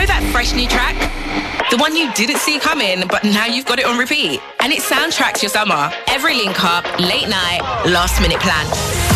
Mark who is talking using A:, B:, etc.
A: know that fresh new track? The one you didn't see coming, but now you've got it on repeat. And it soundtracks your summer. Every link up, late night, last minute plan.